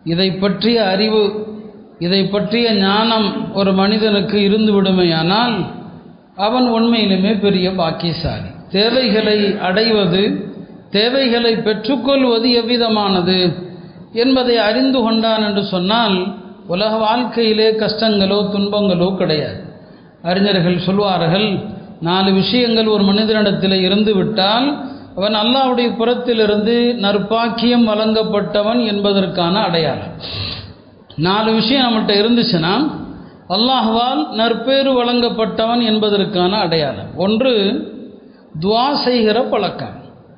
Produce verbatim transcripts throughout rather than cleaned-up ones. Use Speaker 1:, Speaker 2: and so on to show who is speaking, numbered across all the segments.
Speaker 1: இதை பற்றிய அறிவு, இதை பற்றிய ஞானம் ஒரு மனிதனுக்கு இருந்து விடுமையானால் அவன் உண்மையிலுமே பெரிய பாக்கியசாலி. தேவைகளை அடைவது, தேவைகளை பெற்றுக்கொள்வது எவ்விதமானது என்பதை அறிந்து கொண்டான் என்று சொன்னால் உலக வாழ்க்கையிலே கஷ்டங்களோ துன்பங்களோ கிடையாது. அறிஞர்கள் சொல்வார்கள், நாலு விஷயங்கள் ஒரு மனிதனிடத்தில் இருந்து விட்டால் அவன் அல்லாஹ்வுடைய புறத்திலிருந்து நற்பாக்கியம் வழங்கப்பட்டவன் என்பதற்கான அடையாளம். நாலு விஷயம் நம்மகிட்ட இருந்துச்சுன்னா அல்லாஹ்வால் நற்பேறு வழங்கப்பட்டவன் என்பதற்கான அடையாளம். ஒன்று, துஆ செய்கிற பழக்கம்,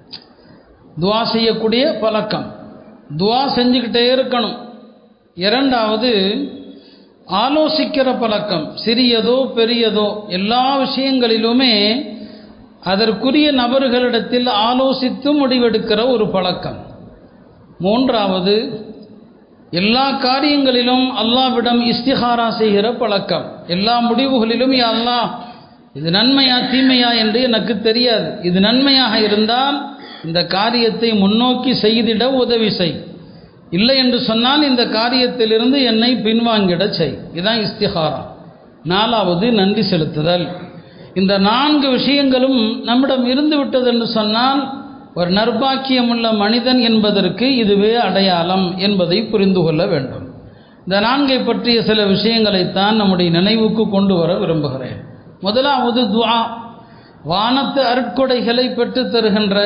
Speaker 1: துஆ செய்யக்கூடிய பழக்கம், துஆ செஞ்சுக்கிட்டே இருக்கணும். இரண்டாவது, ஆலோசிக்கிற பழக்கம், சிறியதோ பெரியதோ எல்லா விஷயங்களிலுமே அதற்குரிய நபர்களிடத்தில் ஆலோசித்து முடிவெடுக்கிற ஒரு பழக்கம். மூன்றாவது, எல்லா காரியங்களிலும் அல்லாஹ்விடம் இஸ்திகாரா செய்கிற பழக்கம். எல்லா முடிவுகளிலும் யா அல்லாஹ், இது நன்மையா தீமையா என்று எனக்கு தெரியாது, இது நன்மையாக இருந்தால் இந்த காரியத்தை முன்னோக்கி செய்திட உதவி செய், இல்லை என்று சொன்னால் இந்த காரியத்திலிருந்து என்னை பின்வாங்கிட செய். இதுதான் இஸ்திகாரா. நாலாவது, நன்றி செலுத்துதல். இந்த நான்கு விஷயங்களும் நம்மிடம் இருந்து விட்டது என்று சொன்னால் ஒரு நற்பாக்கியமுள்ள மனிதன் என்பதற்கு இதுவே அடையாளம் என்பதை புரிந்து கொள்ள வேண்டும். இந்த நான்கை பற்றிய சில விஷயங்களைத்தான் நம்முடைய நினைவுக்கு கொண்டு வர விரும்புகிறேன். முதலாவது துஆ. வானத்து அருட்கொடைகளை பெற்றுத் தருகின்ற,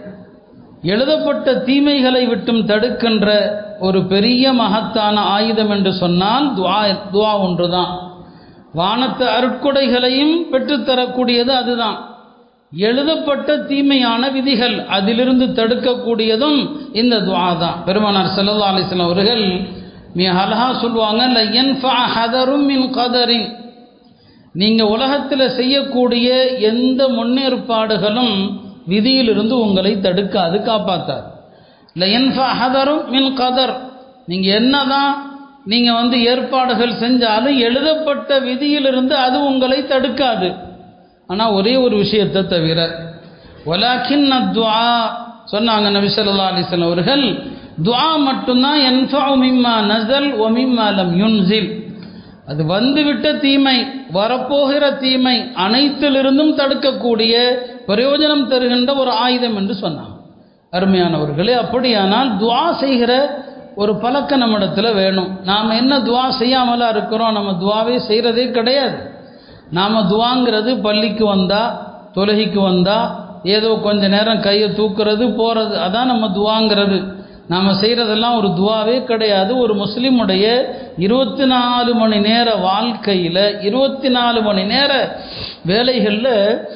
Speaker 1: எழுதப்பட்ட தீமைகளை விட்டும் தடுக்கின்ற ஒரு பெரிய மகத்தான ஆயுதம் என்று சொன்னால் துஆ துஆ ஒன்றுதான். வானத்து அருட்கொடைகளையும் பெற்றுத்தரக்கூடியது அதுதான். எழுதப்பட்ட தீமையான விதிகள் அதிலிருந்து தடுக்கக்கூடியதும் இந்த துஆ தான். பெருமானார் ஸல்லல்லாஹு அலைஹி வஸல்லம் அவர்கள் மிக அழகா சொல்லுவாங்க, ல யன்ஃபஅ ஹதரும் மின் கதரின், நீங்கள் உலகத்தில் செய்யக்கூடிய எந்த முன்னேற்பாடுகளும் விதியிலிருந்து உங்களை தடுக்காது, காப்பாற்றாது. ல யன்ஃபஅ ஹதரும் மின் கதர், நீங்கள் என்னதான் நீங்கள் வந்து ஏற்பாடுகள் செஞ்சாலும் எழுதப்பட்ட விதியிலிருந்து அது உங்களை தடுக்காது. ஆனால் ஒரே ஒரு விஷயத்தை தவிர, வலாக்கின் துஆ சொன்னாங்க நபி ஸல்லல்லாஹு அலைஹி வஸல்லம் அவர்கள், துஆ மட்டும்தான் யன்ஃபஉ மிம்மா நஸல் வ மிம்மா லம் யுன்ஸில், அது வந்துவிட்ட தீமை, வரப்போகிற தீமை அனைத்திலிருந்தும் தடுக்கக்கூடிய பிரயோஜனம் தருகின்ற ஒரு ஆயுதம் என்று சொன்னாங்க. அருமையானவர்களே, அப்படியானால் துஆ செய்கிற ஒரு பழக்கம் நம்மிடத்தில் வேணும். நாம் என்ன துஆ செய்யாமலாம் இருக்கிறோம்? நம்ம துஆவே செய்கிறதே கிடையாது. நாம் துஆங்கிறது பள்ளிக்கு வந்தால், தொழுகைக்கு வந்தால் ஏதோ கொஞ்ச நேரம் கையை தூக்குறது போகிறது, அதான் நம்ம துஆங்கிறது. நாம் செய்கிறதெல்லாம் ஒரு துஆவே கிடையாது. ஒரு முஸ்லீமுடைய இருபத்தி நாலு மணி நேர வாழ்க்கையில், இருபத்தி நாலு மணி நேர வேலைகளில்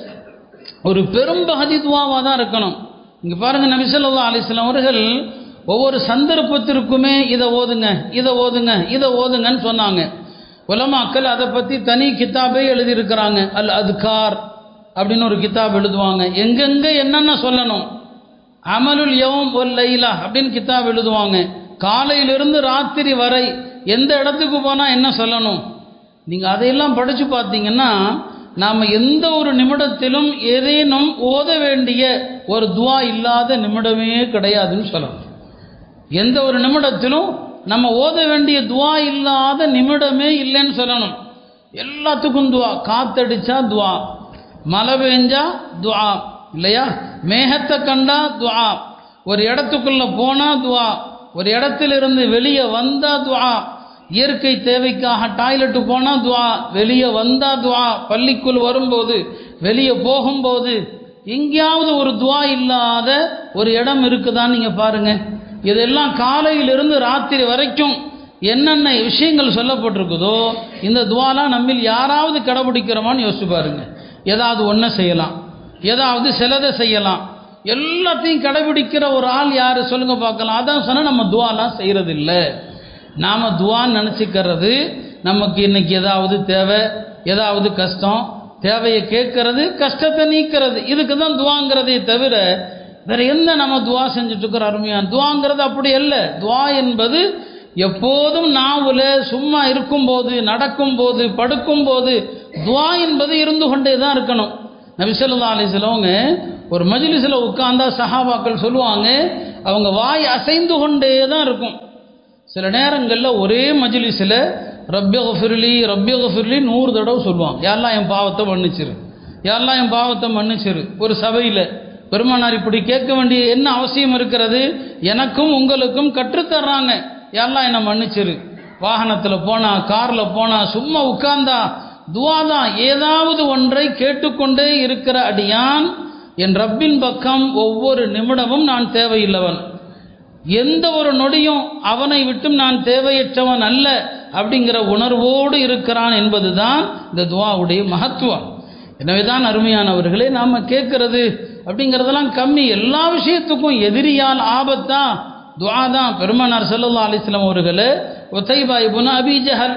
Speaker 1: ஒரு பெரும்பகுதி துஆவாக தான் இருக்கணும். இங்கே பாருங்கள், நபி ஸல்லல்லாஹு அலைஹி வஸல்லம் அவர்கள் ஒவ்வொரு சந்தர்ப்பத்திற்குமே இதை ஓதுங்க, இதை ஓதுங்க, இதை ஓதுங்கன்னு சொன்னாங்க. உலமாக்கள் அதை பற்றி தனி கிதாபே எழுதியிருக்கிறாங்க. அல் அத்கார் அப்படின்னு ஒரு கிதாப் எழுதுவாங்க. எங்கெங்கே என்னென்ன சொல்லணும், அமலுல் யௌம் ஒல் லைலா அப்படின்னு கிதாப் எழுதுவாங்க. காலையிலிருந்து ராத்திரி வரை எந்த இடத்துக்கு போனால் என்ன சொல்லணும், நீங்கள் அதையெல்லாம் படித்து பார்த்தீங்கன்னா நாம் எந்த ஒரு நிமிடத்திலும் ஏதேனும் ஓத வேண்டிய ஒரு துஆ இல்லாத நிமிடமே கிடையாதுன்னு சொல்லணும். எந்த ஒரு நிமிடத்திலும் நம்ம ஓத வேண்டிய துஆ இல்லாத நிமிடமே இல்லைன்னு சொல்லணும். எல்லாத்துக்கும் துஆ. காத்தடிச்சா துஆ, மழை பெஞ்சா துஆ, இல்லையா, மேகத்தை கண்டா துஆ, ஒரு இடத்துக்குள்ள போனா துஆ, ஒரு இடத்திலிருந்து வெளியே வந்தா துஆ, இயற்கை தேவைக்காக டாய்லெட்டு போனால் துஆ, வெளியே வந்தால் துஆ, பள்ளிக்குள் வரும்போது, வெளியே போகும்போது, எங்கேயாவது ஒரு துஆ இல்லாத ஒரு இடம் இருக்குதான்னு நீங்கள் பாருங்கள். இதெல்லாம் காலையிலிருந்து ராத்திரி வரைக்கும் என்னென்ன விஷயங்கள் சொல்லப்பட்டிருக்குதோ இந்த துஆலாம் நம்மில் யாராவது கடைபிடிக்கிறோமான்னு யோசிச்சு பாருங்கள். ஏதாவது ஒன்றை செய்யலாம், ஏதாவது சிலதை செய்யலாம், எல்லாத்தையும் கடைபிடிக்கிற ஒரு ஆள் யார் சொல்லுங்க பார்க்கலாம். அதான் சொன்னால் நம்ம துஆலாம் செய்கிறது இல்லை. நாம் துஆன்னு நினச்சிக்கிறது நமக்கு இன்றைக்கி ஏதாவது தேவை, ஏதாவது கஷ்டம், தேவையை கேட்கறது, கஷ்டத்தை நீக்கிறது, இதுக்கு தான் துஆங்கிறதே தவிர வேறு எந்த நம்ம துஆ செஞ்சுட்ருக்கிற அருமையான துஆங்கிறது அப்படி அல்ல. துஆ என்பது எப்போதும் நாவில் சும்மா இருக்கும்போது, நடக்கும்போது, படுக்கும்போது துஆ என்பது இருந்து கொண்டே தான் இருக்கணும். நபி ஸல்லல்லாஹு அலைஹி வஸல்லம் ஒரு மஜ்லிஸில் உட்கார்ந்தா சஹாபாக்கள் சொல்லுவாங்க, அவங்க வாய் அசைந்து கொண்டே தான் இருக்கும். சில நேரங்களில் ஒரே மஜ்லிஸில் ரப்பி கஃபிர்லி ரப்பி கஃபிர்லி நூறு தடவை சொல்லுவாங்க. யாரெல்லாம் என் பாவத்தை மன்னிச்சிரு, யாரெல்லாம் என் பாவத்தை மன்னிச்சிரு. ஒரு சபையில் பெருமானார் இப்படி கேட்க வேண்டிய என்ன அவசியம் இருக்கிறது? எனக்கும் உங்களுக்கும் கற்றுத்தர்றாங்க, யாரெல்லாம் என்னை மன்னிச்சிரு. வாகனத்தில் போனால், காரில் போனால், சும்மா உட்கார்ந்தா துவா தான். ஏதாவது ஒன்றை கேட்டுக்கொண்டே இருக்கிற அடியான் என் ரப்பின் பக்கம் ஒவ்வொரு நிமிடமும் நான் தேவையில்லவன், எந்த ஒரு நொடியும் அவனை விட்டும் நான் தேவையற்றவன் அல்ல அப்படிங்கிற உணர்வோடு இருக்கிறான் என்பதுதான் இந்த துவாவுடைய மகத்துவம். எனவே தான் அருமையானவர்களே, நாம் கேட்கறது அப்படிங்கிறதெல்லாம் கம்மி. எல்லா விஷயத்துக்கும் எதிரியால் ஆபத்தா துவா தான். பெருமானார் ஸல்லல்லாஹு அலைஹி வஸல்லம் அவர்களே உதைபா இப்னு அபீ ஜஹல்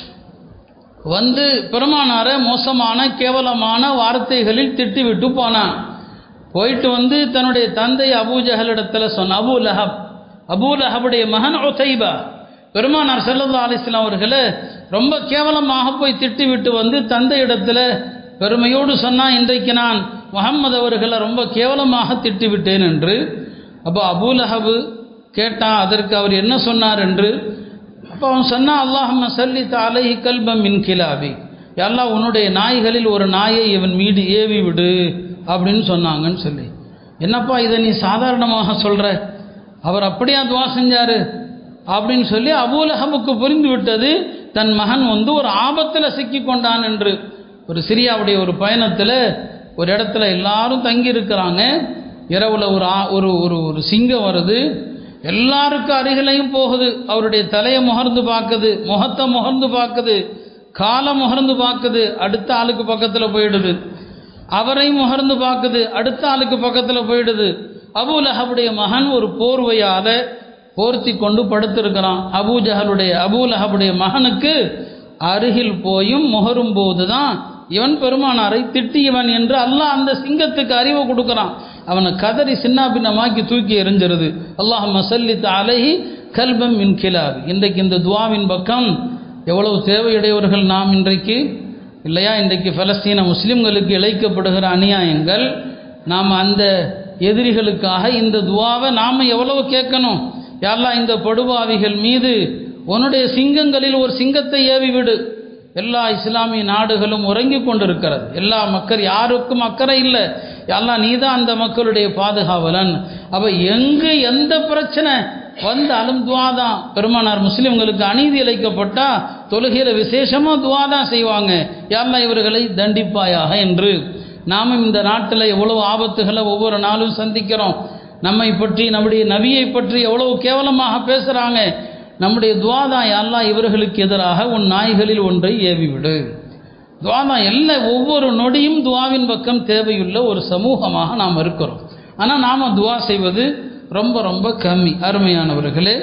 Speaker 1: வந்து பெருமானாரை மோசமான கேவலமான வார்த்தைகளில் திட்டிவிட்டு போனான். போயிட்டு வந்து தன்னுடைய தந்தை அபூ ஜஹலிடத்தில் சொன்ன, அபூ லஹப், அபூ லஹபுடைய மகன் உதைபா பெருமானார் ஸல்லல்லாஹு அலைஹி வஸல்லம் அவர்களே ரொம்ப கேவலமாக போய் திட்டிவிட்டு வந்து தந்தை இடத்துல பெருமையோடு சொன்னான், இன்றைக்கு நான் முஹம்மது அவர்களை ரொம்ப கேவலமாக திட்டிவிட்டேன் என்று. அப்போ அபூ லஹபு கேட்டான், அதற்கு அவர் என்ன சொன்னார் என்று. அப்போ அவன் சொன்னான், அல்லாஹும்ம ஸல்லித் அலைஹி கல்பம் மின் கிலாபி, யா அல்லாஹ் உன்னுடைய நாய்களில் ஒரு நாயை இவன் மீது ஏவி விடு அப்படின்னு சொன்னாங்கன்னு சொல்லி. என்னப்பா இதை நீ சாதாரணமாக சொல்கிற, அவர் அப்படியா துவா செஞ்சார் அப்படின்னு சொல்லி அபூ லஹபுக்கு புரிந்து விட்டது தன் மகன் வந்து ஒரு ஆபத்தில் சிக்கி கொண்டான் என்று. ஒரு சிரியாவுடைய ஒரு பயணத்தில் ஒரு இடத்துல எல்லாரும் தங்கி இருக்கிறாங்க. இரவில் ஒரு ஒரு ஒரு ஒரு சிங்கம் வருது, எல்லாருக்கும் அருகிலையும் போகுது. அவருடைய தலையை முகர்ந்து பார்க்குது, முகத்தை முகர்ந்து பார்க்குது, காலை முகர்ந்து பார்க்குது, அடுத்த ஆளுக்கு பக்கத்தில் போயிடுது. அவரையும் முகர்ந்து பார்க்குது, அடுத்த ஆளுக்கு பக்கத்தில் போயிடுது. அபூ லஹபுடைய மகன் ஒரு போர்வையால் போர்த்தி கொண்டு படுத்திருக்கிறான். அபூ ஜஹலுடைய அபூ லஹபுடைய மகனுக்கு அருகில் போயும் முகரும் போது தான் இவன் பெருமானாரை திட்டியவன் என்று அல்லாஹ் அந்த சிங்கத்துக்கு அறிவை கொடுக்குறான். அவனை கதறி சின்னாபின்னமாக்கி தூக்கி எறிஞ்சிருது. அல்லாஹும்ம ஸல்லித் அலைஹி கல்பம் மின் கிலாப். இன்றைக்கு இந்த துவாவின் பக்கம் எவ்வளவு தேவையுடையவர்கள் நாம் இன்றைக்கு இல்லையா? இன்றைக்கு பலஸ்தீன முஸ்லிம்களுக்கு இழைக்கப்படுகிற அநியாயங்கள், நாம் அந்த எதிரிகளுக்காக இந்த துவாவை நாம் எவ்வளவு கேட்கணும். யா அல்லாஹ் இந்த படுபாவிகள் மீது உன்னுடைய சிங்கங்களில் ஒரு சிங்கத்தை ஏவி விடு. எல்லா இஸ்லாமிய நாடுகளும் உறங்கி கொண்டிருக்கிறது. எல்லா மக்கள் யாருக்கும் அக்கறை இல்லை. யா அல்லாஹ் நீதான் அந்த மக்களுடைய பாதுகாவலன். அப்போ எங்கு எந்த பிரச்சனை வந்தாலும் துவா தான். பெருமானார் முஸ்லிம்களுக்கு அநீதி இழைக்கப்பட்டால் தொழுகையில் விசேஷமாக துவா தான் செய்வாங்க, யா அல்லாஹ் இவர்களை தண்டிப்பாயாக என்று. நாமும் இந்த நாட்டில் எவ்வளவு ஆபத்துகளை ஒவ்வொரு நாளும் சந்திக்கிறோம். நம்மை பற்றி, நம்முடைய நபியை பற்றி எவ்வளவு கேவலமாக பேசுகிறாங்க. நம்முடைய துவா தான், யா அல்லாஹ் இவர்களுக்கு எதிராக உன் நாய்களில் ஒன்றை ஏவிவிடு. துவா தான். எல்லா ஒவ்வொரு நொடியும் துவாவின் பக்கம் தேவையுள்ள ஒரு சமூகமாக நாம் இருக்கிறோம். ஆனால் நாம் துவா செய்வது ரொம்ப ரொம்ப கம்மி. அருமையானவர்களே,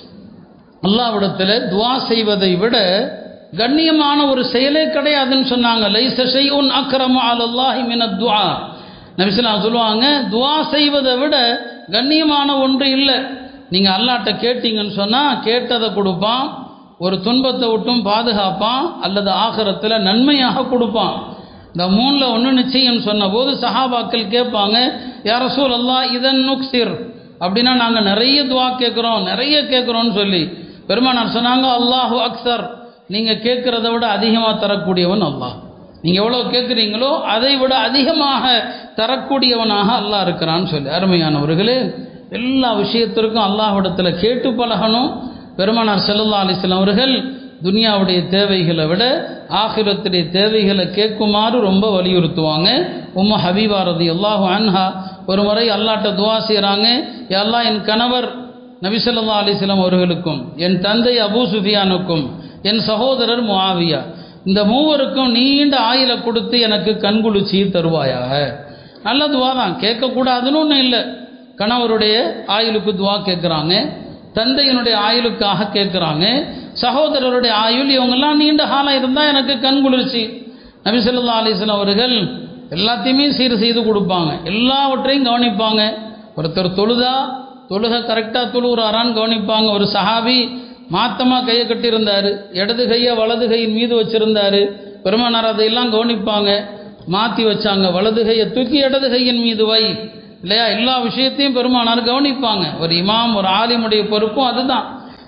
Speaker 1: அல்லாஹ்விடத்தில் துவா செய்வதை விட கண்ணியமான ஒரு செயலே கிடையாதுன்னு சொன்னாங்க. லைஸ ஷைஉன் அக்ரமு அலல்லாஹி மினத் துஆ. நபி ஸல்லல்லாஹு அலைஹி வஸல்லம் சொல்லுவாங்க, துவா செய்வதை விட கண்ணியமான ஒன்று இல்லை. நீங்கள் அல்லாஹ்ட்ட கேட்டீங்கன்னு சொன்னால் கேட்டதை கொடுப்பான், ஒரு துன்பத்தை விட்டும் பாதுகாப்பான், அல்லது ஆகிரத்தில் நன்மையாக கொடுப்பான். இந்த மூணில் ஒன்று நிச்சயம் சொன்ன போது சஹாபாக்கள் கேட்பாங்க, யா ரசூலல்லாஹ் இதன் நுக்ஸிர், அப்படின்னா நாங்கள் நிறைய துவா கேட்குறோம், நிறைய கேட்குறோன்னு சொல்லி. பெருமானார் சொன்னாங்க, அல்லாஹு அக்ஸர், நீங்கள் கேட்குறத விட அதிகமாக தரக்கூடியவன் அல்லாஹ். நீங்கள் எவ்வளோ கேட்குறீங்களோ அதை விட அதிகமாக தரக்கூடியவனாக அல்லாஹ் இருக்கிறான்னு சொல்லி. அருமையானவர்களே, எல்லா விஷயத்திற்கும் அல்லாஹ்விடத்தில் கேட்டு பழகணும். பெருமானார் ஸல்லல்லாஹு அலைஹி வஸல்லம் அவர்கள் துனியாவுடைய தேவைகளை விட ஆகிரத்துடைய தேவைகளை கேட்குமாறு ரொம்ப வலியுறுத்துவாங்க. உம்மு ஹபீபா ரலியல்லாஹு அன்ஹா ஒரு முறை அல்லாஹ்ட்ட துவா செய்கிறாங்க, யா அல்லாஹ் என் கணவர் நபி ஸல்லல்லாஹு அலைஹி வஸல்லம் அவர்களுக்கும், என் தந்தை அபூ சுஃபியானுக்கும், என் சகோதரர் முஆவியா, இந்த மூவருக்கும் நீண்ட ஆயுளை கொடுத்து எனக்கு கண்குளிர்ச்சி தருவாயாக. நல்ல துவா தான், கேட்கக்கூடாதுன்னு ஒன்றும் இல்லை. கணவருடைய ஆயுளுக்கு துவா கேட்குறாங்க, தந்தையினுடைய ஆயுளுக்காக கேட்குறாங்க, சகோதரருடைய ஆயுள், இவங்கெல்லாம் நீண்ட காலம் இருந்தால் எனக்கு கண்குளிர்ச்சி. நபி ஸல்லல்லாஹு அலைஹி வஸல்லம் அவர்கள் எல்லாத்தையுமே சீர் செய்து கொடுப்பாங்க, எல்லாவற்றையும் கவனிப்பாங்க. ஒருத்தர் தொழுதா தொழுகை கரெக்டாக தொழுகிறாரான்னு கவனிப்பாங்க. ஒரு சஹாபி மாத்தமாக கையை கட்டியிருந்தார், இடது கையை வலது கையின் மீது வச்சுருந்தார். பெருமானார் அதையெல்லாம் கவனிப்பாங்க, மாற்றி வச்சாங்க, வலது கையை தூக்கி இடது கையின் மீது வை, இல்லையா? எல்லா விஷயத்தையும் பெருமானார் கவனிப்பாங்க. ஒரு இமாம், ஒரு ஆலிமுடைய பொறுப்பும் அதுதான்.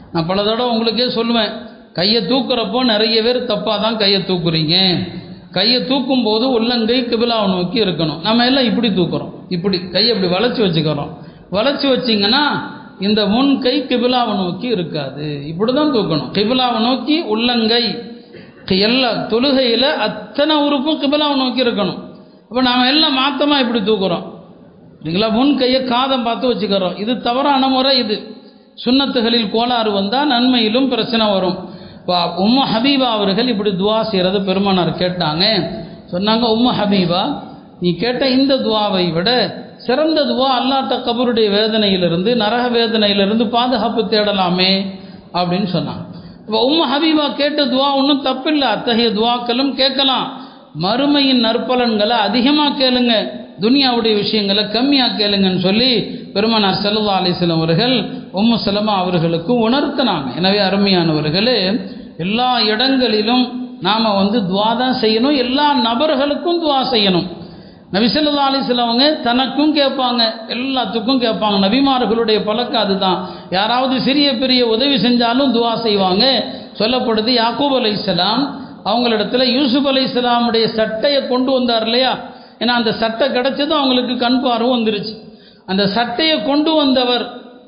Speaker 1: நான் பல தடவை உங்களுக்கே சொல்லுவேன், கையை தூக்குறப்போ நிறைய பேர் தப்பாக தான் கையை தூக்குறீங்க. கையை தூக்கும் போது உள்ளங்கை கிபிலாவை நோக்கி இருக்கணும். நம்ம எல்லாம் இப்படி தூக்குறோம், இப்படி கையை இப்படி வளைச்சி வச்சுக்கிறோம். வளைச்சி வச்சிங்கன்னா இந்த முன் கை கிபிலாவை நோக்கி இருக்காது, இப்படி தான் தூக்கணும். கிபிலாவை நோக்கி உள்ளங்கை, எல்லா தொழுகையில் அத்தனை உறுப்பும் கிபிலாவை நோக்கி இருக்கணும். அப்போ நாம் எல்லாம் மாற்றமாக இப்படி தூக்குறோம் இல்லைங்களா? முன் கையை காதம் பார்த்து வச்சுக்கிறோம். இது தவறான முறை. இது சுன்னத்துகளில் கோளாறு வந்தால் நன்மையிலும் பிரச்சனை வரும். இப்போ உம்மு ஹபீபா அவர்கள் இப்படி துவா செய்கிறது பெருமானார் கேட்டாங்க. சொன்னாங்க, உம்மு ஹபீபா, நீ கேட்ட இந்த துவாவை விட சிறந்த துவா அல்லாஹ்ட்ட கபருடைய வேதனையிலிருந்து நரக வேதனையிலிருந்து பாதுகாப்பு தேடலாமே அப்படின்னு சொன்னாங்க. இப்போ உம்மு ஹபீபா கேட்ட துவா ஒன்றும் தப்பில்லை, அத்தகைய துவாக்களும் கேட்கலாம். மறுமையின் நற்பலன்களை அதிகமாக கேளுங்க, துனியாவுடைய விஷயங்களை கம்மியாக கேளுங்கன்னு சொல்லி பெருமானார் ஸல்லல்லாஹு அலைஹி வஸல்லம் அவர்கள் உம்மு சலமா அவர்களுக்கு உணர்த்தினாங்க. எனவே அருமையானவர்களே, எல்லா இடங்களிலும் நாம் வந்து துவா தான் செய்யணும், எல்லா நபர்களுக்கும் துவா செய்யணும். நபி ஸல்லல்லாஹு அலைஹி வஸல்லம் அவங்க தனக்கும் கேட்பாங்க, எல்லாத்துக்கும் கேட்பாங்க. நபிமார்களுடைய பழக்கம் அதுதான். யாராவது சிறிய பெரிய உதவி செஞ்சாலும் துவா செய்வாங்க. சொல்லப்படுது, யாக்கூப் அலைஹிஸ்ஸலாம் அவங்களிடத்துல யூசுப் அலைஹிஸ்ஸலாமுடைய சட்டையை கொண்டு வந்தார் இல்லையா? ஏன்னா அந்த சட்டை கிடைச்சதும் அவங்களுக்கு கண் பார்வை வந்துருச்சு. அந்த சட்டையை கொண்டு வந்தவர்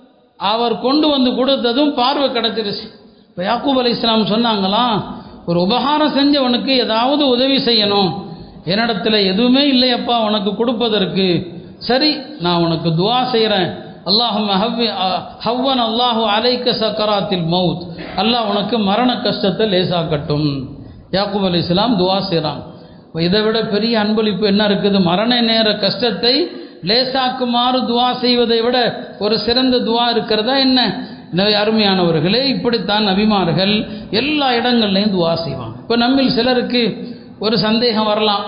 Speaker 1: அவர் கொண்டு வந்து கொடுத்ததும் பார்வை கிடைச்சிருச்சு. இப்போ யாக்கூப் அலைஹிஸ்ஸலாம் சொன்னாங்களாம், ஒரு உபகாரம் செஞ்சவனுக்கு ஏதாவது உதவி செய்யணும், என்னிடத்துல எதுவுமே இல்லையப்பா உனக்கு கொடுப்பதற்கு. சரி, நான் உனக்கு துவா செய்கிறேன். அல்லாஹும்ம ஹவ்வி ஹவ்வன் அல்லாஹு அலைக்க சக்கராத்தில் மவுத், அல்லாஹ் உனக்கு மரண கஷ்டத்தை லேசாக்கட்டும். யாக்கூப் அலைஹிஸ்ஸலாம் துவா செய்கிறாங்க. இப்போ இதை விட பெரிய அன்பளிப்பு என்ன இருக்குது? மரண நேர கஷ்டத்தை லேசாக்குமாறு துவா செய்வதை விட ஒரு சிறந்த துவா இருக்கிறதா என்ன? எனவே அருமையானவர்களே, இப்படித்தான் நபிமார்கள் எல்லா இடங்கள்லையும் துவா செய்வாங்க. இப்போ நம்மில் சிலருக்கு ஒரு சந்தேகம் வரலாம்,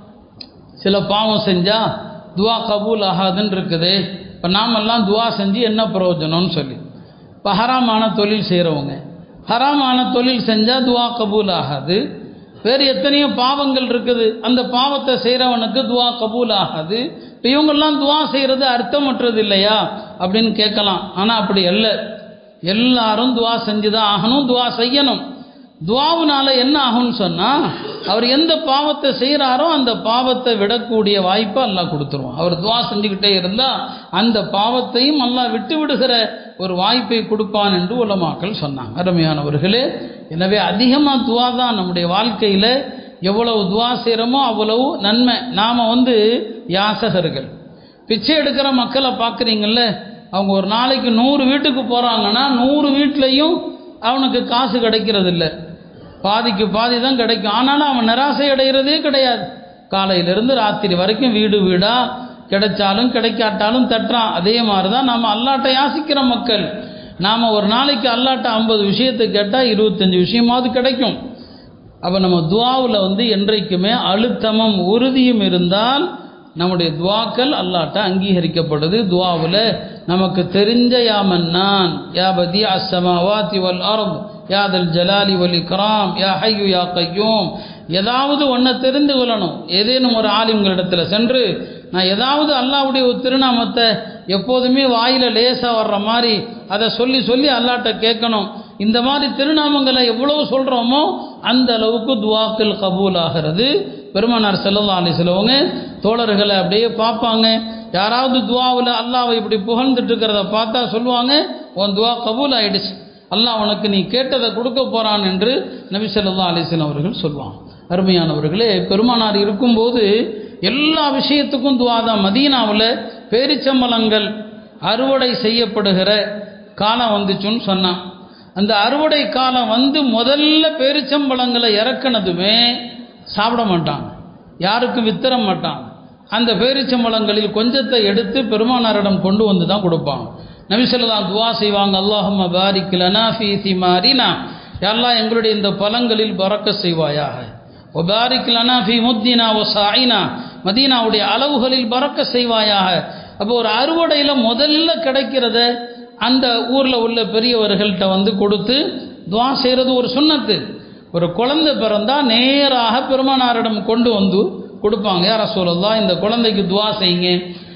Speaker 1: சில பாவம் செஞ்சால் துவா கபூல் ஆகாதுன்னு இருக்குது, இப்போ நாமெல்லாம் துவா செஞ்சு என்ன பிரயோஜனம்னு சொல்லி. இப்போ ஹராமான தொழில் செய்கிறவங்க, ஹராமான தொழில் செஞ்சால் துவா கபூல் ஆகாது. வேறு எத்தனையோ பாவங்கள் இருக்குது, அந்த பாவத்தை செய்கிறவனுக்கு துவா கபூல் ஆகாது. இப்போ இவங்கெல்லாம் துவா செய்கிறது அர்த்தமற்றது இல்லையா அப்படின்னு கேட்கலாம். ஆனால் அப்படி அல்ல, எல்லாரும் துவா செஞ்சு தான் ஆகணும், துவா செய்யணும். துவாவுனால என்ன ஆகும்னு சொன்னால், அவர் எந்த பாவத்தை செய்கிறாரோ அந்த பாவத்தை விடக்கூடிய வாய்ப்பை அல்லாஹ் கொடுத்துருவான். அவர் துவா செஞ்சுக்கிட்டே இருந்தால் அந்த பாவத்தையும் அல்லாஹ் விட்டு விடுகிற ஒரு வாய்ப்பை கொடுப்பான் என்று உலமாக்கள் சொன்னாங்க. அருமையானவர்களே, எனவே அதிகமாக துவா தான் நம்முடைய வாழ்க்கையில். எவ்வளவு துவா செய்கிறோமோ அவ்வளவு நன்மை. நாம் வந்து யாசகர்கள், பிச்சை எடுக்கிற மக்களை பார்க்குறீங்கள்ல, அவங்க ஒரு நாளைக்கு நூறு வீட்டுக்கு போகிறாங்கன்னா நூறு வீட்லேயும் அவனுக்கு காசு கிடைக்கிறது இல்லை, பாதிக்கு பாதி தான் கிடைக்கும். ஆனாலும் அவன் நிராசை அடைகிறதே கிடையாது. காலையிலிருந்து ராத்திரி வரைக்கும் வீடு வீடாக கிடைச்சாலும் கிடைக்காட்டாலும் தட்டுறான். அதே மாதிரி தான் நாம் அல்லாட்ட யாசிக்கிற மக்கள். நாம் ஒரு நாளைக்கு அல்லாட்ட ஐம்பது விஷயத்தை கேட்டால் இருபத்தஞ்சி விஷயமாவது கிடைக்கும். அப்போ நம்ம துவாவில் வந்து என்றைக்குமே அழுத்தமும் உறுதியும் இருந்தால் நம்முடைய துவாக்கள் அல்லாட்ட அங்கீகரிக்கப்படுது. துவாவில் நமக்கு தெரிஞ்ச யா மன்னான், யா பதி அஸ்ஸமாவாதி வல் அர்த், யா தல் ஜலாலி வல் இக்ராம், யா ஹய்யு யா கய்யூம், ஏதாவது ஒன்றை தெரிந்து கொள்ளணும். ஏதேனும் ஒரு ஆலிம்களிடத்தில் சென்று நான் ஏதாவது அல்லாஹ்வுடைய ஒரு திருநாமத்தை எப்போதுமே வாயில் லேசாக வர்ற மாதிரி அதை சொல்லி சொல்லி அல்லாட்ட கேட்கணும். இந்த மாதிரி திருநாமங்களை எவ்வளவு சொல்கிறோமோ அந்த அளவுக்கு துவாக்கள் கபூல் ஆகிறது. பெருமானார் ஸல்லல்லாஹு அலைஹி வஸல்லம் தோழர்களை அப்படியே பார்ப்பாங்க. யாராவது துவாவில் அல்லாஹ்வை இப்படி புகழ்ந்துட்டு இருக்கிறத பார்த்தா சொல்லுவாங்க, உன் துவா கபூல் ஆயிடுச்சு, அல்லாஹ் உனக்கு நீ கேட்டதை கொடுக்க போகிறான் என்று நபி ஸல்லல்லாஹு அலைஹி வஸல்லம் அவர்கள் சொல்லுவாங்க. அருமையானவர்களே, பெருமானார் இருக்கும்போது எல்லா விஷயத்துக்கும் துவா தான். மதீனாவில் பேரிச்சம்பழங்கள் அறுவடை செய்யப்படுகிற காலம் வந்துச்சுன்னு சொன்னான். அந்த அறுவடை காலம் வந்து முதல்ல பேரிச்சம்பழங்களை இறக்குனதுமே சாப்பிட மாட்டாங்க, யாருக்கும் வித்தர மாட்டாங்க. அந்த பேரிச்சம்பழங்களில் கொஞ்சத்தை எடுத்து பெருமானாரிடம் கொண்டு வந்து தான் கொடுப்பாங்க. நபி ஸல்லல்லாஹு துவா செய்வாங்க, அல்லாஹும்ம பாரிக் லனா ஃபீ திமாரினா, யா அல்லாஹ் எங்களுடைய இந்த பழங்களில் பரக்கத் செய்வாயாக. வபாரிக் லனா ஃபீ முத்தினா வஸாயினா, மதீனாவுடைய அளவுகளில் பரக்கத் செய்வாயாக. அப்போ ஒரு அறுவடையில் முதல்ல கிடைக்கிறத அந்த ஊரில் உள்ள பெரியவர்கள்ட்ட வந்து கொடுத்து துவா செய்கிறது ஒரு சுன்னத்து. ஒரு குழந்தை பிறந்தால் நேராக பெருமானாரிடம் கொண்டு வந்து கொடுப்பாங்க. யா ரசூலல்லாஹ் இந்த குழந்தைக்கு துவா செய்யுங்க,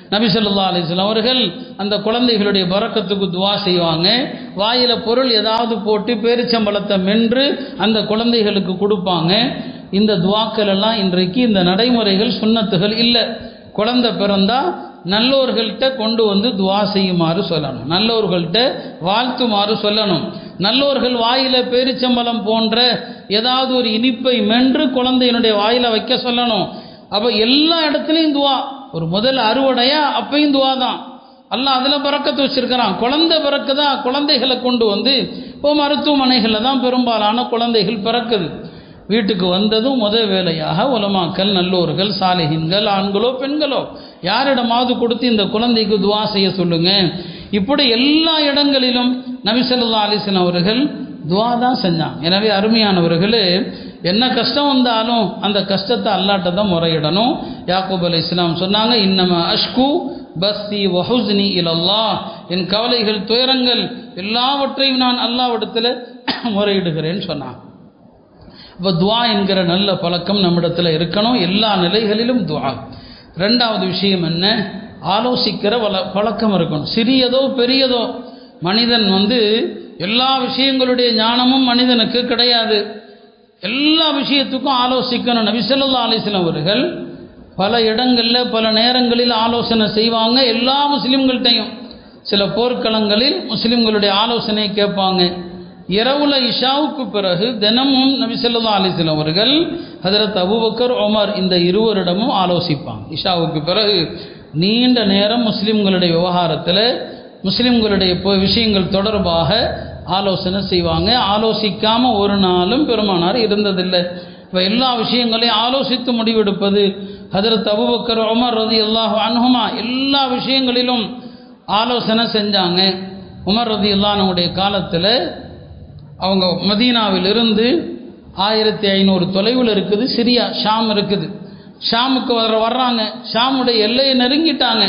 Speaker 1: நபி ஸல்லல்லாஹு அலைஹி வஸல்லம் அவர்கள் அந்த குழந்தைகளுடைய பரக்கத்துக்கு துஆ செய்வாங்க. வாயில பொருள் ஏதாவது போட்டு பேரிச்சம்பழத்தை மென்று அந்த குழந்தைகளுக்கு கொடுப்பாங்க. இந்த துஆக்கள் எல்லாம் இன்றைக்கு இந்த நடைமுறைகள் சுன்னத்துகள் இல்லை. குழந்தை பிறந்தா நல்லோர்கள்ட்ட கொண்டு வந்து துஆ செய்யுமாறு சொல்லணும், நல்லோர்கள்ட்ட வாழ்த்துமாறு சொல்லணும். நல்லோர்கள் வாயில பேரிச்சம்பழம் போன்ற ஏதாவது ஒரு இனிப்பை மென்று குழந்தையினுடைய வாயில வைக்க சொல்லணும். அப்ப எல்லா இடத்துலையும் துஆ. ஒரு முதல் அறுவடையா அப்பையும் துஆ தான். அல்லாஹ் அதில் பரக்கத்து வச்சிருக்கிறான். குழந்தை பிறக்குதா, குழந்தைகளை கொண்டு வந்து இப்போ மருத்துவமனைகளில் தான் பெரும்பாலான குழந்தைகள் பிறக்குது. வீட்டுக்கு வந்ததும் முதல் வேலையாக உலமாக்கள், நல்லோர்கள், சாலிஹின்கள், ஆண்களோ பெண்களோ யாரிடமாவது கொடுத்து இந்த குழந்தைக்கு துஆ செய்ய சொல்லுங்க. இப்படி எல்லா இடங்களிலும் நபி ஸல்லல்லாஹு அலைஹி வஸல்லம் அவர்கள் துஆ தான் செஞ்சாங்க. எனவே அருமையானவர்களே, என்ன கஷ்டம் வந்தாலும் அந்த கஷ்டத்தை அல்லாஹ்ட்ட தான் முறையிடணும். யாக்கூப் அலைஹிஸ்ஸலாம் சொன்னாங்க, இன்னமா அஷ்கு பஸ்தி வஹுஸ்னி இலல்லாஹ், என் கவலைகள் துயரங்கள் எல்லாவற்றையும் நான் அல்லாஹ்விடத்தில் முறையிடுகிறேன்னு சொன்னாங்க. இப்போ துஆ என்கிற நல்ல பழக்கம் நம்மிடத்தில் இருக்கணும், எல்லா நிலைகளிலும் துஆ. ரெண்டாவது விஷயம் என்ன, ஆலோசிக்கிற வள பழக்கம் இருக்கணும். சிறியதோ பெரியதோ, மனிதன் வந்து எல்லா விஷயங்களுடைய ஞானமும் மனிதனுக்கு கிடையாது. எல்லா விஷயத்துக்கும் ஆலோசிக்கணும். நபி ஸல்லல்லாஹு அலைஹி வஸல்லம் அவர்கள் பல இடங்களில் பல நேரங்களில் ஆலோசனை செய்வாங்க எல்லா முஸ்லீம்கள்ட்டையும். சில போர்க்களங்களில் முஸ்லீம்களுடைய ஆலோசனையை கேட்பாங்க. இரவுல இஷாவுக்கு பிறகு தினமும் நபி ஸல்லல்லாஹு அலைஹி வஸல்லம் அவர்கள் ஹஜ்ரத் அபூபக்கர், உமர் இந்த இருவரிடமும் ஆலோசிப்பாங்க. இஷாவுக்கு பிறகு நீண்ட நேரம் முஸ்லீம்களுடைய விவகாரத்தில், முஸ்லீம்களுடைய விஷயங்கள் தொடர்பாக ஆலோசனை செய்வாங்க. ஆலோசிக்காமல் ஒரு நாளும் பெருமானார் இருந்ததில்லை. இப்போ எல்லா விஷயங்களையும் ஆலோசித்து முடிவெடுப்பது. ஹஜ்ரத் அபூபக்கர், உமர் ரலியல்லாஹு அன்ஹுமா எல்லா விஷயங்களிலும் ஆலோசனை செஞ்சாங்க. உமர் ரலியல்லாஹு அன்ஹுடைய காலத்தில் அவங்க மதீனாவிலிருந்து ஆயிரத்தி ஐநூறு தொலைவில் இருக்குது சிரியா, ஷாம் இருக்குது. ஷாமுக்கு வர வர்றாங்க. ஷாமுடைய எல்லையை நெருங்கிட்டாங்க.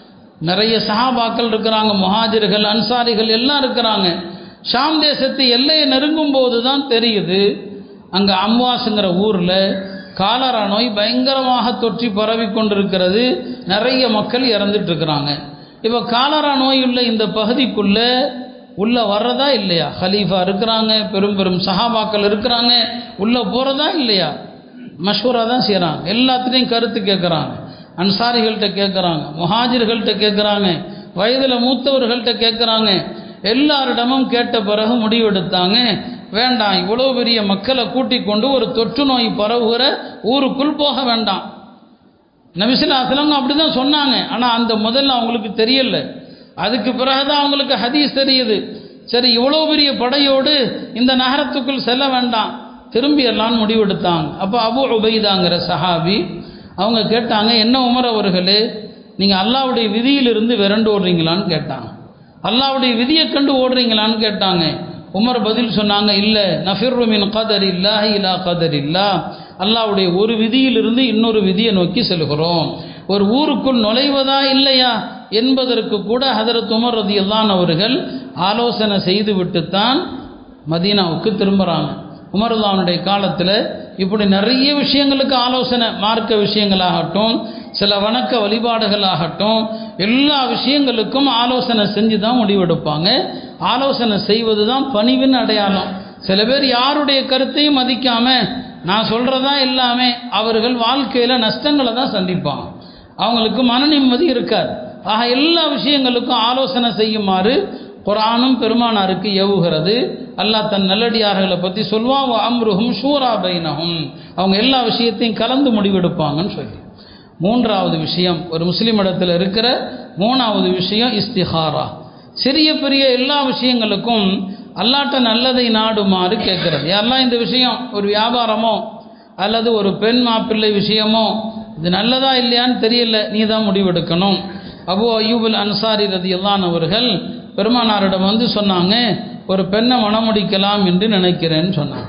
Speaker 1: நிறைய சஹாபாக்கள் இருக்கிறாங்க, முஹாஜிர்கள், அன்சாரிகள் எல்லாம் இருக்கிறாங்க. ஷாம் தேசத்து எல்லையை நெருங்கும் போது தான் தெரியுது, அங்கே அம்வாஸுங்கிற ஊரில் காலரா நோய் பயங்கரமாக தொற்றி பரவி கொண்டிருக்கிறது. நிறைய மக்கள் இறந்துட்டு இருக்கிறாங்க. இப்போ காலரா நோய் உள்ள இந்த பகுதிக்குள்ளே உள்ளே வர்றதா இல்லையா? ஹலீஃபா இருக்கிறாங்க, பெரும் பெரும் சஹாபாக்கள் இருக்கிறாங்க, உள்ளே போகிறதா இல்லையா? மஷூரா தான் செய்கிறாங்க. எல்லாத்துலேயும் கருத்து கேட்குறாங்க. அன்சாரிகள்கிட்ட கேட்குறாங்க, முஹாஜிர்கள்ட்ட கேட்குறாங்க, வயதில் மூத்தவர்கள்ட்ட கேட்குறாங்க. எல்லாரிடமும் கேட்ட பிறகு முடிவெடுத்தாங்க, வேண்டாம், இவ்வளோ பெரிய மக்களை கூட்டிக் கொண்டு ஒரு தொற்று நோய் பரவுகிற ஊருக்குள் போக வேண்டாம். நபி ஸல்லல்லாஹு அலைஹி வஸல்லம் அப்படி தான் சொன்னாங்க. ஆனால் அந்த முதல்ல அவங்களுக்கு தெரியல. அதுக்கு பிறகுதான் அவங்களுக்கு ஹதீஸ் தெரியுது. சரி, இவ்வளோ பெரிய படையோடு இந்த நகரத்துக்குள் செல்ல வேண்டாம், திரும்பி எல்லாம் முடிவெடுத்தாங்க. அப்போ அபு உபைதாங்கிற சஹாபி அவங்க கேட்டாங்க, என்ன உமர் அவர்களே, நீங்கள் அல்லாஹ்வுடைய விதியிலிருந்து விரண்டு ஓடுறீங்களான்னு கேட்டாங்க. அல்லாஹ்வுடைய விதியை கண்டு ஓடுறீங்களான்னு கேட்டாங்க. உமர் பதில் சொன்னாங்க, இல்லை, நஃபிர்ரு மின் கதரில்லாஹி இலா கதரில்லாஹ், அல்லாஹ்வுடைய ஒரு விதியிலிருந்து இன்னொரு விதியை நோக்கி செல்கிறோம். ஒரு ஊருக்குள் நுழைவதா இல்லையா என்பதற்கு கூட ஹஜ்ரத் உமர் ரலியல்லாஹு அன்ஹு அவர்கள் ஆலோசனை செய்து விட்டுத்தான் மதீனாவுக்கு திரும்புகிறாங்க. உமர் ரலியல்லாஹுடைய காலத்தில் இப்படி நிறைய விஷயங்களுக்கு ஆலோசனை, மார்க்க விஷயங்களாகட்டும், சில வணக்க வழிபாடுகளாகட்டும், எல்லா விஷயங்களுக்கும் ஆலோசனை செஞ்சு தான் முடிவெடுப்பாங்க. ஆலோசனை செய்வது தான் பணிவின் அடையாளம். சில பேர் யாருடைய கருத்தையும் மதிக்காம நான் சொல்கிறதா எல்லாமே, அவர்கள் வாழ்க்கையில் நஷ்டங்களை தான் சந்திப்பாங்க. அவங்களுக்கு மன நிம்மதி இருக்காது. ஆக எல்லா விஷயங்களுக்கும் ஆலோசனை செய்யுமாறு குர்ஆனும் பெருமானாருக்கு ஏவுகிறது. அல்லாஹ் தன் நல்லடியார்களை பற்றி சொல்வான், வ அம்ருஹும் ஷூரா பைனஹும், அவங்க எல்லா விஷயத்தையும் கலந்து முடிவெடுப்பாங்கன்னு சொல்லி. மூன்றாவது விஷயம், ஒரு முஸ்லீம் இடத்துல இருக்கிற மூணாவது விஷயம் இஸ்திஹாரா. சிறிய பெரிய எல்லா விஷயங்களுக்கும் அல்லாஹ்ட்ட நல்லதை நாடுமாறு கேட்கிறது. யாரெல்லாம் இந்த விஷயம், ஒரு வியாபாரமோ அல்லது ஒரு பெண் மாப்பிள்ளை விஷயமோ, இது நல்லதா இல்லையான்னு தெரியல, நீ தான் முடிவெடுக்கணும். அபூ அய்யூபுல் அன்சாரி ரலியல்லாஹு அன்ஹு அவர்கள் பெருமானாரிடம் வந்து சொன்னாங்க, ஒரு பெண்ணை மணமுடிக்கலாம் என்று நினைக்கிறேன்னு சொன்னாங்க.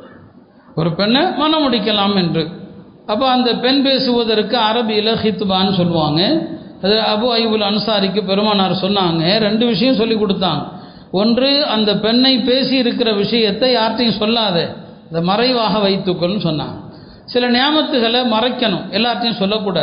Speaker 1: ஒரு பெண்ணை மணமுடிக்கலாம் என்று. அப்போ அந்த பெண் பேசுவதற்கு அரபியில் ஹித்பான்னு சொல்லுவாங்க. அது அபூ அய்யூபுல் அன்சாரிக்கு பெருமானார் சொன்னாங்க, ரெண்டு விஷயம் சொல்லி கொடுத்தாங்க. ஒன்று, அந்த பெண்ணை பேசி இருக்கிற விஷயத்தை யார்ட்டையும் சொல்லாத, அதை மறைவாக வைத்துக்கொள்னு சொன்னாங்க. சில நியாமத்துகளை மறைக்கணும், எல்லார்ட்டையும் சொல்லக்கூடாது.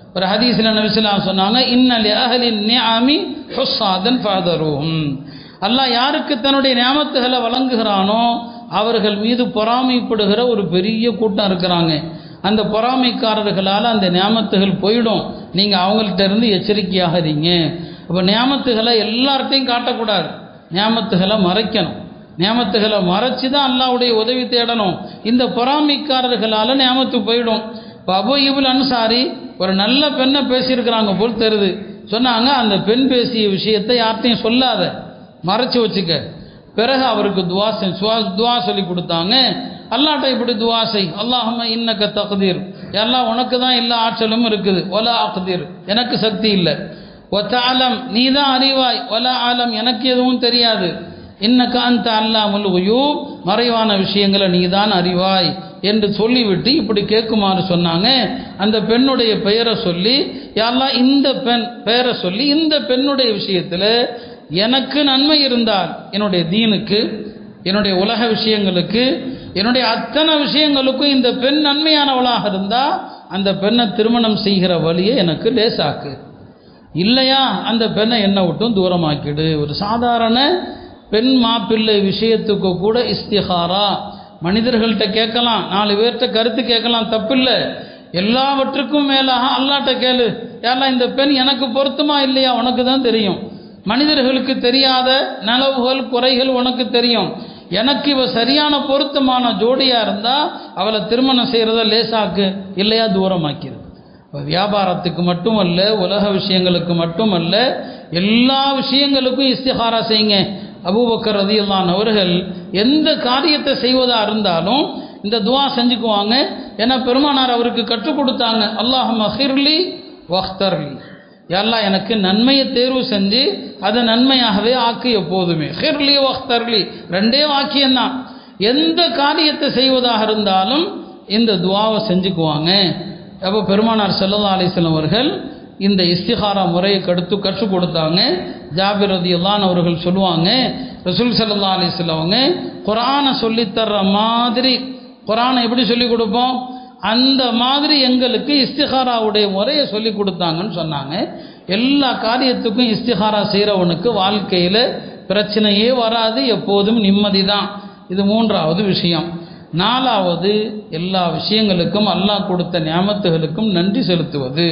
Speaker 1: ஒரு ஹதீஸில் நபி ஸல்லல்லாஹு அலைஹி வஸல்லம் சொன்னாங்க, இன்னலி அஹ்லின் நிஅமி ஹுஸ்ஸாதன் ஃபதருஹும். அல்லாஹ் யாருக்கு தன்னுடைய நியாமத்துகளை வழங்குகிறானோ அவர்கள் மீது பொறாமைப்படுகிற ஒரு பெரிய கூட்டம் இருக்கிறாங்க. அந்த பொறாமைக்காரர்களால் அந்த நியாமத்துகள் போயிடும். நீங்கள் அவங்கள்ட்ட இருந்து எச்சரிக்கையாக இருங்க. அப்போ நியாமத்துகளை எல்லார்ட்டையும் காட்டக்கூடாது, நியாமத்துகளை மறைக்கணும். நியாமத்துகளை மறைச்சி தான் அல்லாஹ்வுடைய உதவி தேடணும். இந்த பொறாமைக்காரர்களால் நியாமத்து போயிடும். இப்போ அபூ அய்யூபுல் அன்சாரி ஒரு நல்ல பெண்ணை பேசியிருக்கிறாங்க போல் தெரியுது. சொன்னாங்க, அந்த பெண் பேசிய விஷயத்தை யார்ட்டையும் சொல்லாத, மறைச்சி வச்சுக்க. பிறகு அவருக்கு துவா துவா சொல்லி கொடுத்தாங்க. அல்லாஹ்ட்ட இப்படி துவா செய், அல்லாஹும்ம இன்னக தக்தீர், எல்லாம் உனக்கு தான் எல்லா ஆற்றலும் இருக்குது, ஒலா அக்தீர், எனக்கு சக்தி இல்லை, ஒத்தாலம் நீ தான் அறிவாய், ஒலா ஆலம் எனக்கு எதுவும் தெரியாது, இன்னக அந்த அல்லாமுல் குயூப் மறைவான விஷயங்களை நீ தான் அறிவாய் என்று சொல்லிவிட்டு இப்படி கேட்குமாறு சொன்னாங்க. அந்த பெண்ணுடைய பெயரை சொல்லி, யா அல்லாஹ் இந்த பெண் பெயரை சொல்லி இந்த பெண்ணுடைய விஷயத்தில் எனக்கு நன்மை இருந்தால், என்னுடைய தீனுக்கு, என்னுடைய உலக விஷயங்களுக்கு, என்னுடைய அத்தனை விஷயங்களுக்கும் இந்த பெண் நன்மையானவளாக இருந்தால் அந்த பெண்ணை திருமணம் செய்கிற வழியை எனக்கு லேசாக்கு, இல்லையா அந்த பெண்ணை என்னை விட்டும் தூரமாக்கிடு. ஒரு சாதாரண பெண் மாப்பிள்ளை விஷயத்துக்கு கூட இஸ்திகாரா மனிதர்கள்ட்ட கேட்கலாம், நாலு பேர்கிட்ட கருத்து கேட்கலாம், தப்பில்லை. எல்லாவற்றுக்கும் மேலாக அல்லாஹ்ட்ட கேளு, யாரெல்லாம் இந்த பெண் எனக்கு பொருத்தமா இல்லையா உனக்கு தான் தெரியும், மனிதர்களுக்கு தெரியாத நலவுகள் குறைகள் உனக்கு தெரியும், எனக்கு இவ சரியான பொருத்தமான ஜோடியாக இருந்தால் அவளை திருமணம் செய்கிறத லேசாக்கு, இல்லையா தூரமாக்கிறது. இப்போ வியாபாரத்துக்கு மட்டுமல்ல, உலக விஷயங்களுக்கு மட்டுமல்ல, எல்லா விஷயங்களுக்கும் இஸ்திகாரா செய்யுங்க. அபூபக்கர் ரலியல்லாஹு அன்ஹு அவர்கள் எந்த காரியத்தை செய்வதாக இருந்தாலும் இந்த துவா செஞ்சுக்குவாங்க. ஏன்னா பெருமானார் அவருக்கு கற்றுக் கொடுத்தாங்க, அல்லாஹும்ம ஹிர்லி வஹ்தர்லி, யல்லா எனக்கு நன்மையை தேர்வு செஞ்சு அதை நன்மையாகவே ஆக்கு எப்போதுமே. ஹிர்லி வஹ்தர்லி ரெண்டே வாக்கியம்தான். எந்த காரியத்தை செய்வதாக இருந்தாலும் இந்த துவாவை செஞ்சுக்குவாங்க. அப்போ பெருமானார் ஸல்லல்லாஹு அலைஹி வஸல்லம் அவர்கள் இந்த இஸ்திகாரா முறையை கடுத்து கற்றுக் கொடுத்தாங்க. ஜாபிர் ரலியல்லாஹு அன்ஹு அவர்கள் சொல்லுவாங்க, ரசூல் ஸல்லல்லாஹு அலைஹி வஸல்லம் அவங்க குர்ஆனை சொல்லித்தர்ற மாதிரி, குர்ஆனை எப்படி சொல்லிக் கொடுப்போம் அந்த மாதிரி எங்களுக்கு இஸ்திகாராவுடைய முறையை சொல்லி கொடுத்தாங்கன்னு சொன்னாங்க. எல்லா காரியத்துக்கும் இஸ்திகாரா செய்கிறவனுக்கு வாழ்க்கையில் பிரச்சனையே வராது, எப்போதும் நிம்மதி தான். இது மூன்றாவது விஷயம். நாலாவது, எல்லா விஷயங்களுக்கும் அல்லாஹ் கொடுத்த நியாமத்துகளுக்கும் நன்றி செலுத்துவது.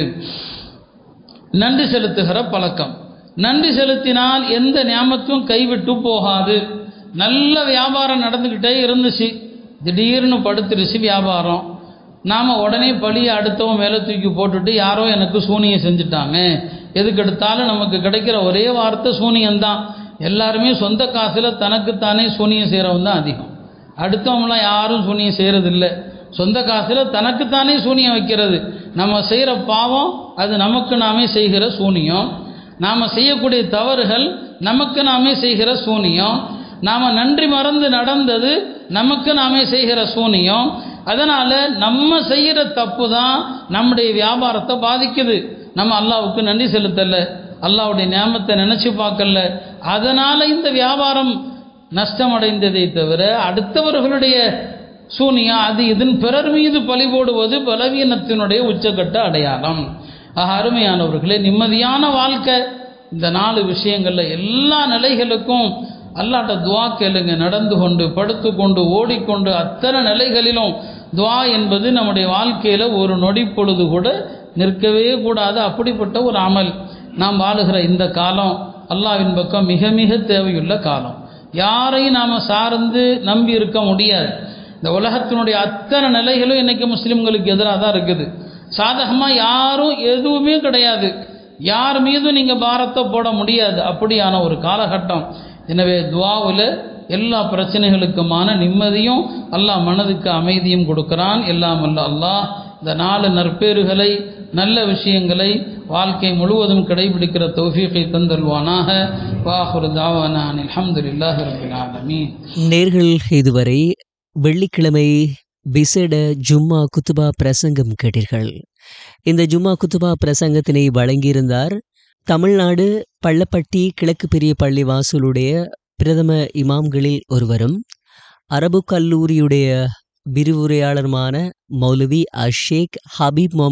Speaker 1: நன்றி செலுத்துகிற பழக்கம். நன்றி செலுத்தினால் எந்த நியாமத்தும் கைவிட்டு போகாது. நல்ல வியாபாரம் நடந்துக்கிட்டே இருந்துச்சு, திடீர்னு படுத்துருச்சு வியாபாரம். நாம் உடனே பழியை அடுத்தவன் மேலே தூக்கி போட்டுட்டு யாரோ எனக்கு சூனியம் செஞ்சுட்டாங்க, எதுக்கு எடுத்தாலும் நமக்கு கிடைக்கிற ஒரே வார்த்தை சூனியம்தான். எல்லாருமே சொந்த காசில் தனக்குத்தானே சூனியம் செய்கிறவன் தான் அதிகம். அடுத்தவங்களாம் யாரும் சூனியம் செய்கிறதில்லை. சொந்த காசில் தனக்குத்தானே சூனியம் வைக்கிறது. நம்ம செய்கிற பாவம் அது நமக்கு நாமே செய்கிற சூனியம். நாம் செய்யக்கூடிய தவறுகள் நமக்கு நாமே செய்கிற சூனியம். நாம் நன்றி மறந்து நடந்தது நமக்கு நாமே செய்கிற சூனியம். அதனால் நம்ம செய்கிற தப்பு தான் நம்முடைய வியாபாரத்தை பாதிக்குது. நம்ம அல்லாஹ்வுக்கு நன்றி செலுத்தலை, அல்லாஹ்வுடைய நியாமத்தை நினச்சி பார்க்கல, அதனால் இந்த வியாபாரம் நஷ்டமடைந்ததை தவிர அடுத்தவர்களுடைய சூனியா அது இதன் பிறர் மீது பழி போடுவது பலவீனத்தினுடைய உச்சக்கட்ட அடையாளம். ஆக அருமையானவர்களே, நிம்மதியான வாழ்க்கை இந்த நாலு விஷயங்களில் எல்லா நிலைகளுக்கும் அல்லாஹ்ட்ட துவா கேளுங்க. நடந்து கொண்டு, படுத்து கொண்டு, ஓடிக்கொண்டு, அத்தனை நிலைகளிலும் துவா என்பது நம்முடைய வாழ்க்கையில் ஒரு நொடி பொழுது கூட நிற்கவே கூடாது. அப்படிப்பட்ட ஒரு அமல். நாம் வாழுகிற இந்த காலம் அல்லாஹ்வின் பக்கம் மிக மிக தேவையுள்ள காலம். யாரையும் நாம் சார்ந்து நம்பி இருக்க முடியாது. இந்த உலகத்தினுடைய அத்தனை நிலைகளும் இன்றைக்கி முஸ்லீம்களுக்கு எதிராக தான் இருக்குது. சாதகமாக யாரும் எதுவுமே கிடையாது, யார் மீதும் நீங்கள் பாரத்தை போட முடியாது. அப்படியான ஒரு காலகட்டம். எனவே துஆவில் எல்லா பிரச்சனைகளுக்குமான நிம்மதியும் அல்லாஹ் மனதுக்கு அமைதியும் கொடுக்கிறான். எல்லாம் அல்ல அல்லாஹ் இந்த நாலு நற்பேறுகளை நல்ல விஷயங்களை வாழ்க்கை முழுவதும் கடைபிடிக்கிற தௌஃபீகை தந்தல்வானாக. வாஹிரு தாவானா அல்ஹம்துலில்லாஹி ரப்பில் ஆலமீன்.
Speaker 2: நேர்கள் இதுவரை வெள்ளிக்கிழமை விசேட ஜும்மா குத்துபா பிரசங்கம் கேட்டீர்கள். இந்த ஜும்மா குத்துபா பிரசங்கத்தினை வழங்கியிருந்தார் தமிழ்நாடு பள்ளப்பட்டி கிழக்கு பெரிய பள்ளி வாசலுடைய பிரதம இமாம்களில் ஒருவரும் அரபு கல்லூரியுடைய விரிவுரையாளருமான மௌலவி அஷேக் ஹபீப் முகமது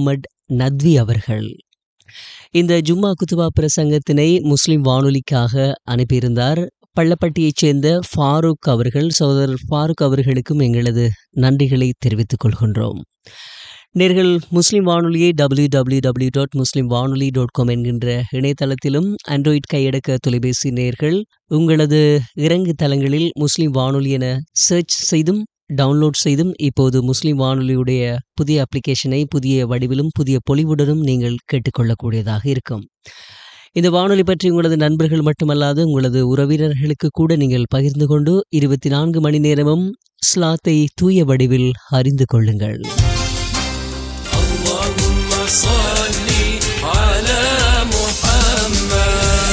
Speaker 2: நத்வி அவர்கள். இந்த ஜும்மா குத்துபா பிரசங்கத்தினை முஸ்லிம் வானொலிக்காக அனுப்பியிருந்தார் பள்ளப்பட்டியைச் சேர்ந்த ஃபாரூக் அவர்கள். சகோதரர் ஃபாரூக் அவர்களுக்கும் எங்களது நன்றிகளை தெரிவித்துக் கொள்கின்றோம். நேர்கள் முஸ்லிம் வானொலியை டபிள்யூ டபிள்யூ டபிள்யூ டாட் முஸ்லிம் வானொலி டாட் காம் என்கின்ற இணையதளத்திலும் ஆண்ட்ராய்ட் கையடக்க தொலைபேசி நேர்கள் உங்களது இறங்கு தளங்களில் முஸ்லிம் வானொலி என சர்ச் செய்தும் டவுன்லோட் செய்தும் இப்போது முஸ்லிம் வானொலியுடைய புதிய அப்ளிகேஷனை புதிய வடிவிலும் புதிய பொலிவுடனும் நீங்கள் கேட்டுக்கொள்ளக்கூடியதாக இருக்கும். இந்த வானொலி பற்றி உங்களது நண்பர்கள் மட்டுமல்லாது உங்களது உறவினர்களுக்கு கூட நீங்கள் பகிர்ந்து கொண்டு இருபத்தி நான்கு மணி நேரமும் இஸ்லாத்தை தூய வடிவில் அறிந்து கொள்ளுங்கள்.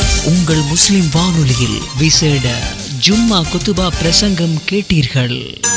Speaker 2: உங்கள் முஸ்லிம் வானொலியில் விசேட ஜும்மா குத்துபா பிரசங்கம் கேட்டீர்கள்.